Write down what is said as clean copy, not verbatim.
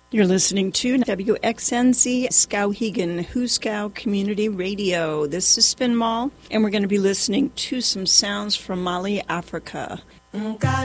You're listening to WXNZ Skowhegan, Huskow Community Radio. This is Spin Mall, and we're going to be listening to some sounds from Mali, Africa.